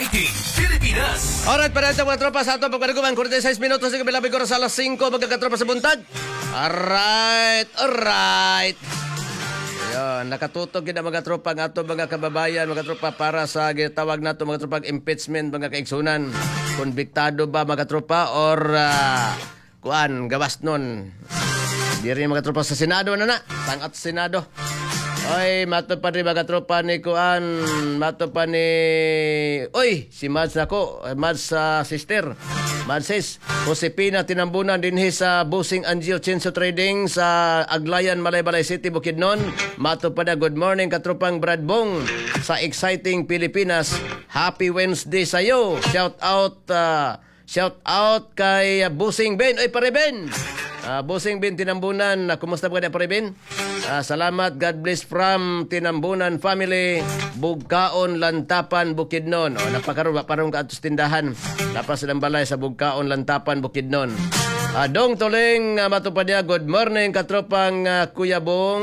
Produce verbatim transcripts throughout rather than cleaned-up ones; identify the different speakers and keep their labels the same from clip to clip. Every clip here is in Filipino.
Speaker 1: Exciting Pilipinas.
Speaker 2: Alright, para ito mga tropa sa ato pagkaguman, forty-six minutos sa kabilabing ko sa alas singko magkakatropa sa buntag. Alright, alright. Ayun, nakatutog yun ang mga tropa ng ato mga kababayan, mga tropa para sa gitawag nato mga tropa impeachment, mga kaigsunan. Konbiktado ba mga tropa or uh, kuan, gawas nun. Di rin mga tropa sa Senado na na, tangat sa Senado. Oy, mato pa rin mga tropa ni Kuan, mato pa ni... Oy, si Mads ako, Mads sa uh, sister. Mads sis, Josepina Tinambunan din sa Busing Angio Chinso Trading sa Aglayan, Malaybalay City, Bukidnon. Mato pa na, good morning katropang Brad Bong sa Exciting Pilipinas. Happy Wednesday sa'yo. Shout out, uh, shout out kay uh, Busing Ben. Oy, pare Ben. Uh, Busing Ben Tinambunan, uh, kumusta ba ka na pare Ben? Uh, salamat, God bless from Tinambunan family, Bugkaon, Lantapan, Bukidnon. O, napakaroon, parang kaatos tindahan. Lapas ng balay sa Bugkaon, Lantapan, Bukidnon. Uh, Dong Toleng, uh, matupad niya, good morning, katropang uh, Kuya Bong.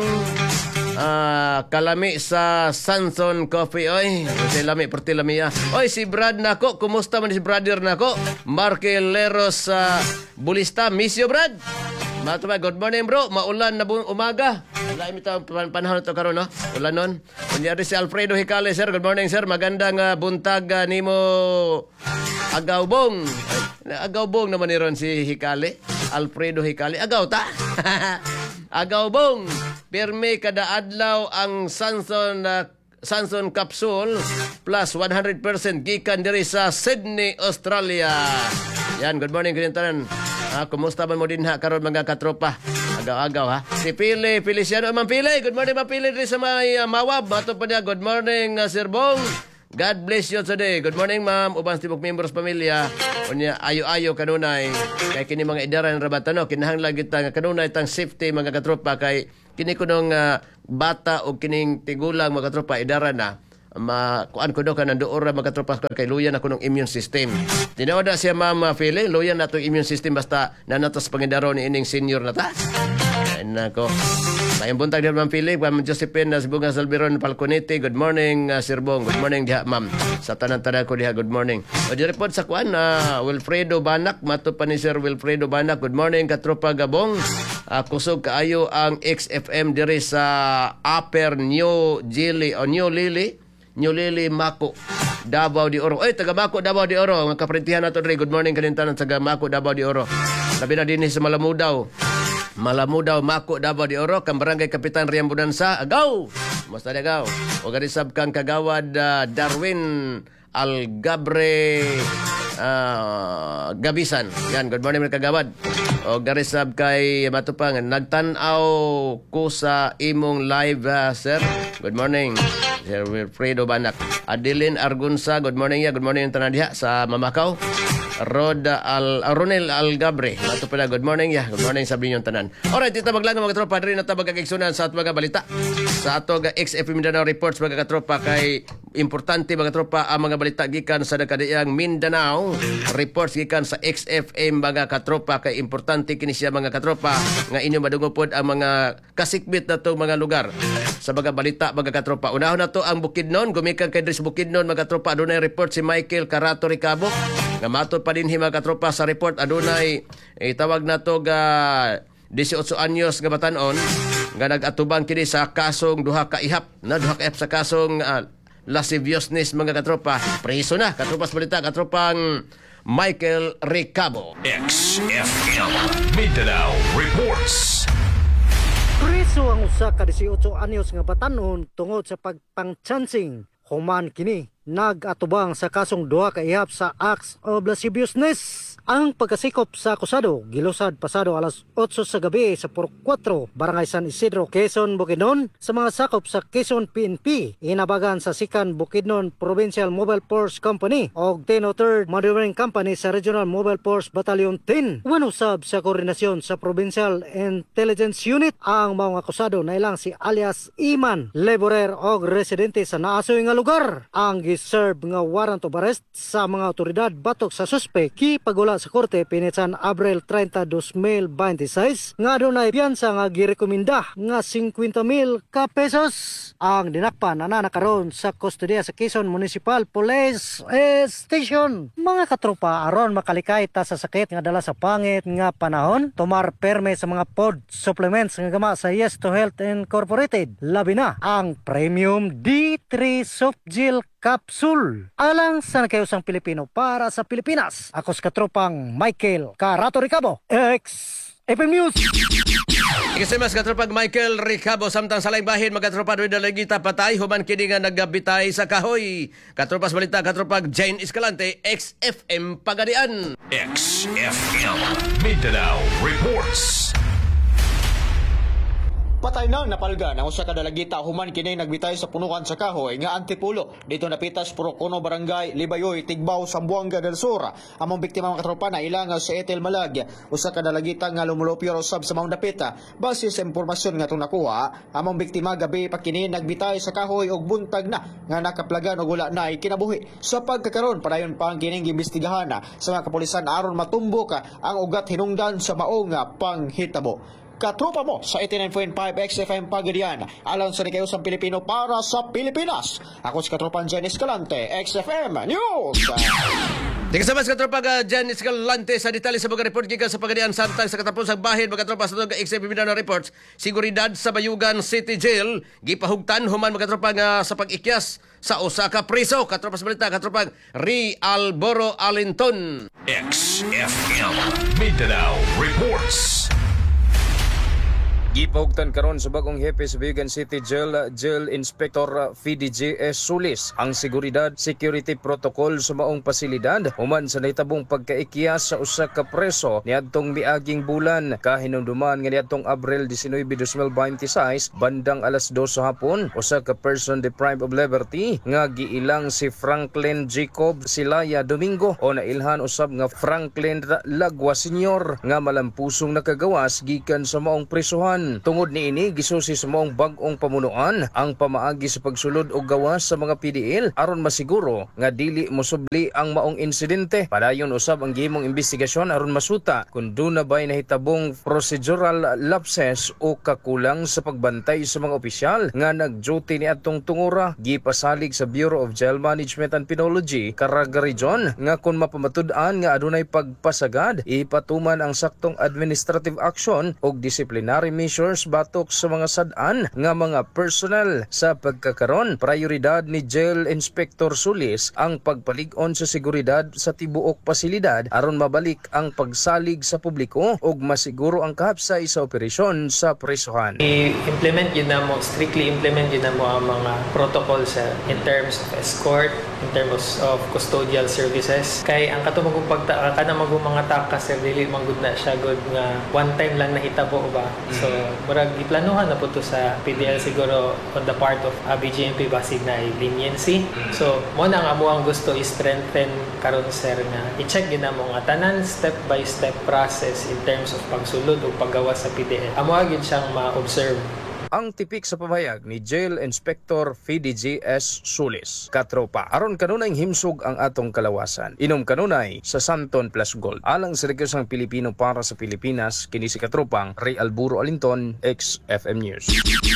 Speaker 2: Uh, kalami sa Sanson Coffee. Oy, si lami, porti lami ya. Oy, si Brad nako, kumusta man si brother nako? Markel Leros sa uh, Bulista, miss you Brad. Matuma, good morning bro. Maulan na bu- umaga. Wala imi ta pan- panahon to karon no. Ulan non. Kunyari si Alfredo Hicale sir. Good morning sir. Magandang uh, buntag uh, nimo Agawbong. Agawbong naman ni ron si Hicale. Alfredo Hicale. Agaw ta. Agawbong. Pirmi kada adlaw ang Sanson uh, Sanson Capsule plus one hundred percent gikan diri sa Sydney, Australia. Yan, good morning kinitanan. Ah, kumusta man mo din ha karon mga katropa? Agaw-agaw ha. Si Pili, Feliciano, Ma'am Pili. Good morning Ma'am Pili diri sa may uh, Mawab. Mato pa niya, good morning uh, Sir Bong. God bless you today. Good morning ma'am. Ubang tibok members pamilya. Unya ayo-ayo kanunay kay kini mga idaran rabatano kinahanglan kita nga kanunay tang safety mga katropa kay kini kunong uh, bata o kining tigulang mga katropa idaran na ma kuan ko do kan nandoor mga katropa kay luyan ako ng immune system. Tinoda siya mama feeling luyan nato immune system basta nanatos pangidaro ni ining senior na ta. Ay nako. Mayong buntag din Ma'am Philip, Ma'am Josephine na Sibunga Salbiron Falconete. Good morning uh, Sir Bong. Good morning diha ma'am. Sa tanan-tanan ko diha good morning. O di report sa kuan na uh, Wilfredo Banak, mato pa ni Sir Wilfredo Banak. Good morning katropa Gabong. Uh, kusog kaayo ang X F M diri sa Upper New Gili o New Lily, New Lily Mako. Davao de Oro. Oy, taga Mako Davao de Oro. Nga kaprintihan nato diri. Good morning kanintanan taga Mako Davao de Oro. Labi na dinhi sa Malamudaw. Malamudaw, Mako, Davao de Oro, kang barangay Kapitan Riam Bunansa, agaw! Musta agaw? O garisab kang kagawad uh, Darwin Algabre uh, Gabisan. Yan, good morning mga kagawad. O garisab kay matupang, nagtanaw ko sa imong live, uh, sir. Good morning. Sir Wilfredo Banak. Adeline Argunsa, good morning ya. Good morning tanan diha sa Mamakaw. Roda Al Ronel Algabre. Ato pala, good morning ya. Good morning sa binyong tanan. Alright, dito maglang mga tropa rin na tabag kagigsunan sa ato mga balita. Sa ato ga X F M Mindanao reports mga katropa kay importante mga tropa ang mga balita gikan sa nakadiyang Mindanao. Reports gikan sa X F M mga katropa kay importante kini siya mga katropa nga inyo madungopod ang mga kasikbit na to mga lugar. Sa mga balita mga katropa. Unahon na to ang Bukidnon. Gumikan kay Dres Bukidnon mga katropa. Adunay report si Michael Carato Ricabo. Nga matod pa din mga katropa sa report. Adunay eh, tawag na to ga eighteen anyos nga batanon nga nag-atubang kini sa kasong duha ka ihap. Na duha ka ihap sa kasong uh, lasciviousness mga katropa. Preso na katropa sa balita katropang Michael Ricabo.
Speaker 1: X F M Mindanao Reports.
Speaker 3: Preso ang usa ka eighteen anyos nga batanon tungod sa pagpangchancing. Human kini nag-atubang sa kasong duha ka ihap sa acts of lasciviousness. Ang pagkasikop sa akusado gilusad pasado alas eight sa gabi sa Puro four, Barangay San Isidro, Quezon, Bukidnon sa mga sakop sa Quezon P N P. Inabagan sa Sikan Bukidnon Provincial Mobile Force Company o ten oh third Maneuvering Company sa Regional Mobile Force Battalion ten. Uwan usab sa koordinasyon sa Provincial Intelligence Unit ang mga akusado na ilang si alias Iman, laborer o residente sa naasoy nga lugar. Ang gi-serve nga warrant of arrest sa mga otoridad batok sa suspek gipagula sa korte pinitsan Abril thirty, twenty twenty-six nga adunay piyansa nga girekomenda nga fifty mil ka pesos. Ang dinakpan ana nakaron sa kustodiya sa Quezon Municipal Police Station. Mga katropa, aron makalikay ta sa sakit nga dala sa pangit nga panahon, tumar perme sa mga food supplements nga gama sa Yes to Health Incorporated. Labi na ang Premium D three Soft Gel Capsule. Alang sa nagkayosang Pilipino para sa Pilipinas. Ako sa katropang Michael Carato Ricabo, X F M News.
Speaker 2: Ikasimas katropag Michael Ricabo samtang sa laing bahin magatropa doy dalagita patay human kini nga naggabitay sa kahoy. Katropas balita katropag Jane Escalante, X F M Pagadian.
Speaker 1: X F M Mindanao Reports.
Speaker 4: Patay nang napalgan ang usa ka dalagita human kini nagbitay sa punukan sa kahoy nga Antipulo dito napitas Purocono Barangay Libayoy Tigbaw Zamboanga del Sur. Among biktima mga katropa na ilang sa Etel Malag usa ka dalagita nga lumulupyo usab sa maong dapita. Base sa impormasyon nga itong nakuha, among biktima gabi pa kini nagbitay sa kahoy og buntag na nga nakaplagan og wala na kinabuhi. Sa pagkakaron padayon pa ang kining gimbestigahan sa mga kapulisan aron matumbok ang ugat hinungdan sa maong panghitabo. Katropa mo sa eighty-nine point five X F M Pagadian, alang sa nikayosang Pilipino para sa Pilipinas. Ako si Katropan Jen Escalante, X F M News.
Speaker 2: Di kasama sa katropa ka Jan Escalante sa detalye sa mga report gikan sa Pagadian samtang sa katapos ang bahin mga katropa sa mga X F M Mindanao Reports. Seguridad sa Bayugan City Jail gipahugtan human mga katropa nga sa pag-ikyas sa usa ka preso. Katropa sa balita katropa Ri Alboro Alinton.
Speaker 1: X F M Mindanao Reports.
Speaker 5: Gipahugtan karon sa bagong hepe sa Bayugan City Jail, Jail Inspector F D G S Sulis ang seguridad security protocol sa maong pasilidad human sa nahitabong pagkaikyas sa usa ka preso niadtong miaging bulan kahinumduman nga niadtong Abril nineteen, twenty twenty-six bandang alas dos sa hapon. Usa ka person deprived of liberty nga giilang si Franklin Jacob Silaya Domingo o nailhan usab nga Franklin Lagwa Senior nga malampusong nakagawas gikan sa maong presohan. Tungod niini gisusi sa maong bag-ong pamunuan ang pamaagi sa pagsulod og gawas sa mga P D L aron masiguro nga dili mosubli ang maong insidente. Padayon usab ang gihimong investigasyon aron masuta kung duna bay nahitabong procedural lapses o kakulang sa pagbantay sa mga opisyal nga nag-duty niadtong tungura. Gipasalig sa Bureau of Jail Management and Penology Caraga Region nga kung mapamatud-an nga adunay pagpasagad ipatuman ang saktong administrative action og disciplinary measures batok sa mga sad-an nga mga personnel. Sa pagkakaron, prioridad ni Jail Inspector Sulis ang pagpalig-on sa seguridad sa tibuok pasilidad aron mabalik ang pagsalig sa publiko ug masiguro ang kahapsay sa operasyon sa presohan.
Speaker 6: I-implement yun na mo, strictly implement yun na mo ang mga protocols uh, in terms of escort, in terms of custodial services. Kay ang katumagong pagta ka na magong mga takas sir dili manggud na siya good nga one time lang nahitabo ba. So murag giplanuhan na po to sa P D L siguro on the part of A B G M P basig na leniency. So mo na nga mo ang gusto i-strengthen karon sir nga i-check gid na mo nga tanan step by step process in terms of pagsulod o paggawas sa P D L. Amo gyud siyang ma-observe.
Speaker 5: Ang tipik sa pamahayag ni Jail Inspector F D G S Sulis. Katropa, aron kanunay himsog ang atong kalawasan. Inom kanunay sa Santon Plus Gold. Alang sa rekyosang Pilipino para sa Pilipinas, kini si katropang Ray Alburo Alinton, X F M News.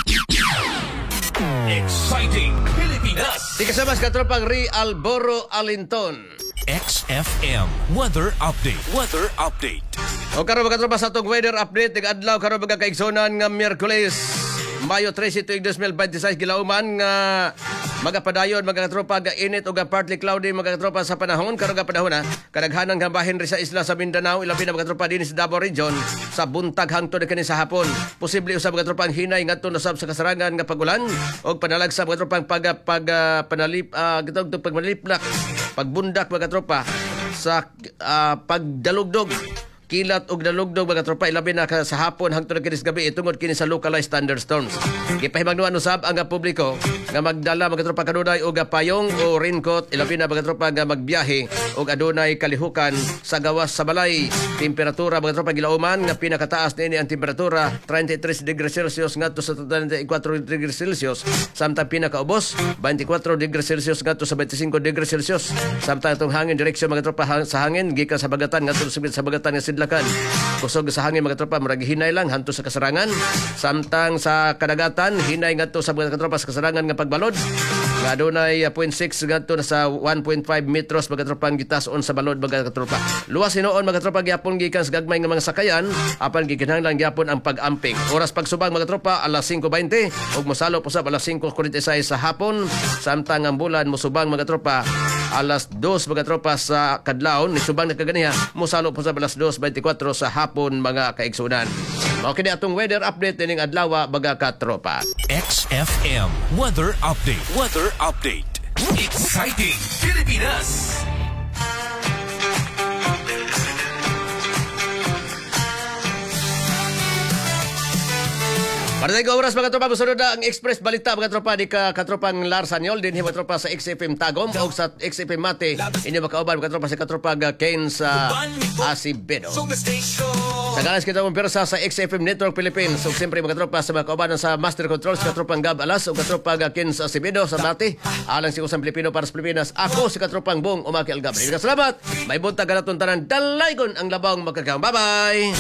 Speaker 1: Exciting Pilipinas.
Speaker 2: Di kasama sa katropang Ri Alboro Alinton.
Speaker 1: X F M Weather Update. Weather Update.
Speaker 2: O karon mga katropa sa atong weather update tig adlaw karon mga kaigsonan nga Miyerkules Mayo thirty, twenty twenty-six gilauman nga magapadayon mga katropa ga init o ga partly cloudy mga katropa sa panahon karon ga panahon ha kadaghanan nga bahin ri sa isla sa Mindanao ilabi na mga katropa dinhi sa Davao Region sa buntag hangtod kani sa hapon posible usab mga katropa ang hinay ngadto usab sa kasarangan nga pagulan og panalag sa mga katropa pag pag uh, panalip uh, gitawag pagmaliplak pagbundak mga katropa sa uh, pagdalugdog kilat ug nalugdog mga tropa ilabi na ka sa hapon hangtod kinis gabi itungod kini sa localized thunderstorms. Gipahimangnuan usab ang publiko nga magdala mga tropa kanunay og payong o raincoat ilabi na mga tropa nga magbiyahe og adunay kalihukan sa gawas sa balay. Temperatura mga tropa gilauman nga pinakataas niini ang temperatura thirty-three degrees Celsius ngadto sa thirty-four degrees Celsius samtang pinakaubos twenty-four degrees Celsius ngadto sa twenty-five degrees Celsius. Samtang itong hangin direksyon mga tropa hang, sa hangin gikan sa bagatan ngadto sa bagatan nga sidlakan. Kusog sa hangin mga tropa murag hinay lang hanto sa kasarangan. Samtang sa kadagatan hinay ngadto sa mga tropa sa kasarangan nga pagbalod. Nga adunay zero point six ngadto na sa one point five metros mga tropa ang gitason sa balod mga tropa. Luwas hinuon mga tropa gyapon gikan sa gagmay nga mga sakayan apan gikinahanglan gyapon ang pag-amping. Oras pagsubang mga tropa alas five twenty ug mosalo usab alas five forty-six sa hapon. Samtang ang bulan mosubang mga tropa alas dos mga tropa sa kadlawon ni subang na kaganiha mosalo usab alas dos twenty-four sa hapon mga kaigsunan. Mao kini atong weather update ning adlaw mga katropa.
Speaker 1: X F M Weather Update. Weather Update. Exciting Pilipinas.
Speaker 2: Para tayo oras mga tropa, musunod na ang Express Balita mga tropa di ka katropang Larsanyol din mga tropa sa X F M Tagum o sa X F M Mate inyo makauban mga tropa sa katropang Ken sa Asibedo. Sa ganas kita mong persa sa X F M Network Philippines o siyempre mga tropa sa mga kaubanan sa Master Control sa katropang Gab Alas o katropang Ken sa Asibedo sa Mate. Alang si Kusang Pilipino para sa Pilipinas. Ako si katropang Bong Umaki Algabri. Salamat. May buntag na tuntanan. Dalaygon ang labang magkakam. Bye-bye!